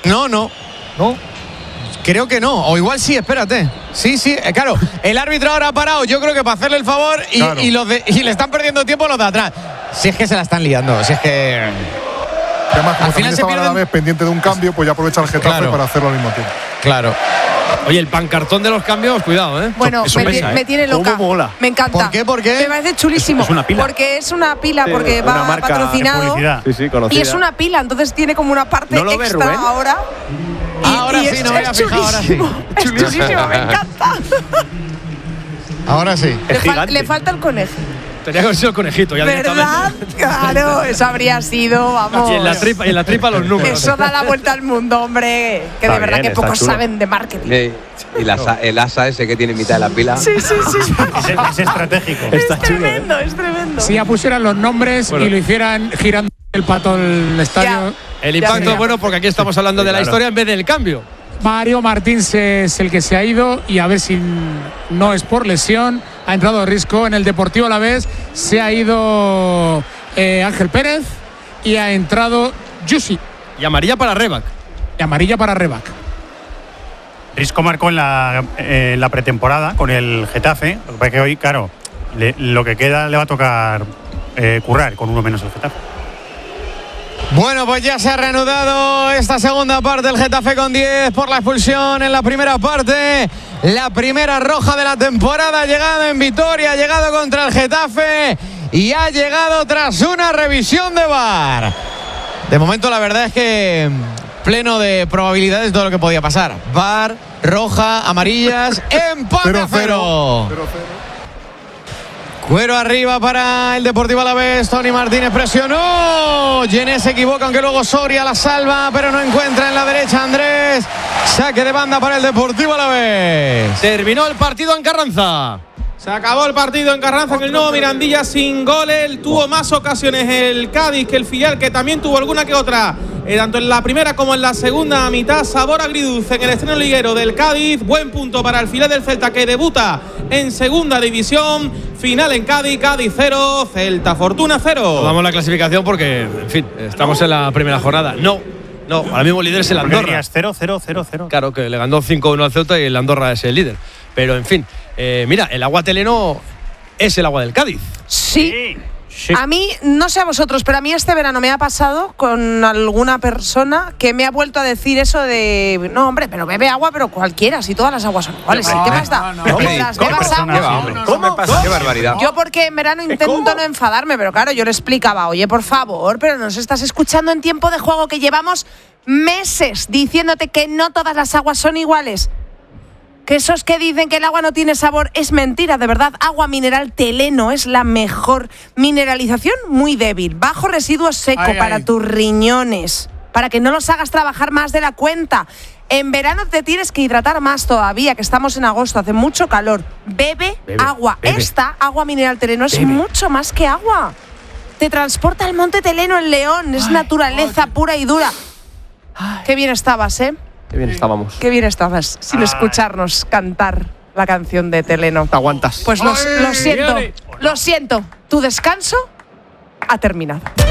No. ¿No? Creo que no, o igual sí, espérate. Sí, claro, el árbitro ahora ha parado, yo creo que para hacerle el favor y le están perdiendo tiempo los de atrás. Si es que se la están liando, si es que… Además, como al final se estaba pierden… a la vez pendiente de un cambio, pues ya aprovecha el Getafe para hacerlo al mismo tiempo. Claro. Oye, el pancartón de los cambios, cuidado, ¿eh? Bueno, me tiene loca. ¿Cómo mola? Me encanta. ¿Por qué? Me parece chulísimo. Es una pila. Porque es una pila, porque una va marca patrocinado. Sí, conocida. Y es una pila, entonces tiene como una parte ¿No lo ves, extra Rubén? ahora. Ahora sí, es, no me había fijado, ahora sí. Es chulísimo, me encanta. Ahora sí. Le falta el conejo. Tenía que haber sido el conejito, ya ¿Verdad? Claro, eso habría sido, vamos. Y en la tripa los números. Eso da la vuelta al mundo, hombre. Que Está de verdad bien, que pocos chulo. saben de marketing. Y el asa ese que tiene en mitad de la pila. Sí. Es estratégico. Es tremendo, es tremendo. Si ya pusieran los nombres y lo hicieran girando el pato el estadio. El impacto es bueno porque aquí estamos hablando de la historia en vez del cambio. Mario Martins es el que se ha ido y a ver si no es por lesión. Ha entrado Risco en el Deportivo Alavés. Se ha ido Ángel Pérez y ha entrado Yusi. Y amarilla para Rebac. Risco marcó en la pretemporada con el Getafe. Lo que pasa es que hoy, claro, lo que queda le va a tocar currar con uno menos el Getafe. Bueno, pues ya se ha reanudado esta segunda parte. El Getafe con 10 por la expulsión en la primera parte. La primera roja de la temporada ha llegado en Vitoria, ha llegado contra el Getafe y ha llegado tras una revisión de VAR. De momento la verdad es que pleno de probabilidades todo lo que podía pasar. VAR, roja, amarillas, empate a 0. Cuero arriba para el Deportivo Alavés. Tony Martínez presionó. Gené se equivoca, aunque luego Soria la salva, pero no encuentra en la derecha Andrés. Saque de banda para el Deportivo Alavés. Terminó el partido en Carranza. Se acabó el partido en Carranza en el nuevo Mirandilla sin gol. Tuvo más ocasiones el Cádiz que el filial, que también tuvo alguna que otra. Tanto en la primera como en la segunda mitad. Sabor agridulce en el estreno liguero del Cádiz. Buen punto para el filial del Celta, que debuta en segunda división. Final en Cádiz, Cádiz 0, Celta Fortuna 0. Damos la clasificación porque, en fin, estamos en la primera jornada. No, ahora mismo el líder es el Andorra. 0-0-0-0. Claro, que le ganó 5-1 al Celta y el Andorra es el líder. Pero, en fin, mira, el agua teleno es el agua del Cádiz. Sí. A mí, no sé a vosotros, pero a mí este verano me ha pasado con alguna persona que me ha vuelto a decir eso de no, hombre, pero bebe agua, pero cualquiera, si todas las aguas son iguales. ¿Qué más da? Las bebas agua. ¿Cómo? Qué barbaridad. Yo porque en verano intento no enfadarme, pero claro, yo le explicaba, oye, por favor, pero nos estás escuchando en tiempo de juego, que llevamos meses diciéndote que no todas las aguas son iguales. Que esos que dicen que el agua no tiene sabor es mentira, de verdad. Agua mineral Teleno es la mejor. Mineralización muy débil, bajo residuo seco para tus riñones, para que no los hagas trabajar más de la cuenta. En verano te tienes que hidratar más todavía, que estamos en agosto, hace mucho calor. Bebe agua. Esta agua mineral Teleno es mucho más que agua. Te transporta al Monte Teleno en León, es naturaleza pura y dura. Qué bien estabas, ¿eh? Qué bien estábamos. Qué bien estabas sin escucharnos cantar la canción de Teleno. Te aguantas. Pues lo siento. Tu descanso ha terminado.